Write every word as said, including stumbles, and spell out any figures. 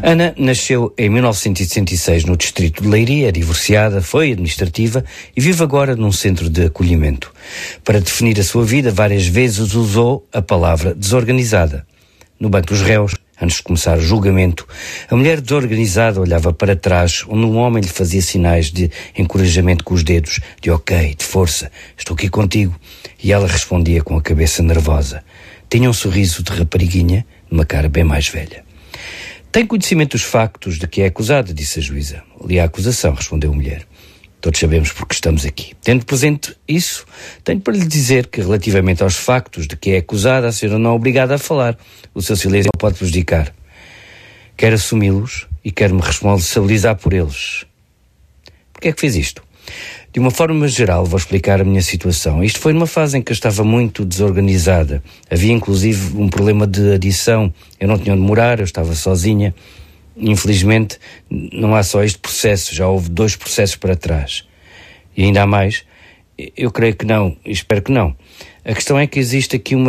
Ana nasceu em mil novecentos e sessenta e seis no distrito de Leiria, é divorciada, foi administrativa e vive agora num centro de acolhimento. Para definir a sua vida, várias vezes usou a palavra desorganizada. No banco dos réus, antes de começar o julgamento, a mulher desorganizada olhava para trás, onde um homem lhe fazia sinais de encorajamento com os dedos, de ok, de força, estou aqui contigo. E ela respondia com a cabeça nervosa. Tinha um sorriso de rapariguinha, numa cara bem mais velha. Tem conhecimento dos factos de que é acusada, disse a juíza. Li a acusação, respondeu a mulher. Todos sabemos porque estamos aqui. Tendo presente isso, tenho para lhe dizer que, relativamente aos factos de que é acusada, a senhora não é obrigada a falar. O seu silêncio pode prejudicar. Quero assumi-los e quero-me responsabilizar por eles. Porquê é que fez isto? De uma forma geral, vou explicar a minha situação. Isto foi numa fase em que eu estava muito desorganizada. Havia, inclusive, um problema de adição. Eu não tinha onde morar, eu estava sozinha. Infelizmente, não há só este processo, já houve dois processos para trás. E ainda há mais? Eu creio que não, espero que não. A questão é que existe aqui uma